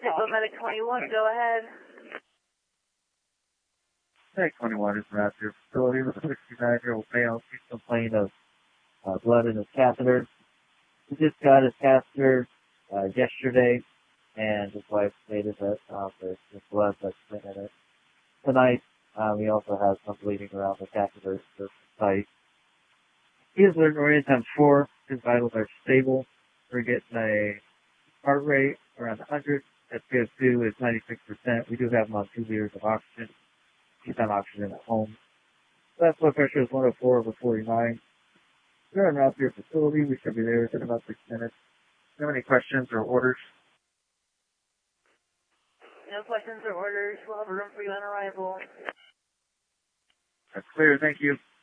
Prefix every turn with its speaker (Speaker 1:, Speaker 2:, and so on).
Speaker 1: Tempo Medic 21, go ahead.
Speaker 2: Medic 21 is around your facility with a 69-year-old male. He's complaining of blood in his catheter. He just got his catheter yesterday, and his wife stated that there's blood that's been in it. Tonight, we also have some bleeding around the catheter site. He is oriented times 4. His vitals are stable. We're getting a heart rate around 100. SpO2 is 96%. We do have him on 2 liters of oxygen. He's on oxygen at home. Last blood pressure is 104/49. We're en route to your facility. We should be there in about 6 minutes. Do you have any questions or orders?
Speaker 1: No questions or orders. We'll have a room for you on arrival.
Speaker 2: That's clear. Thank you.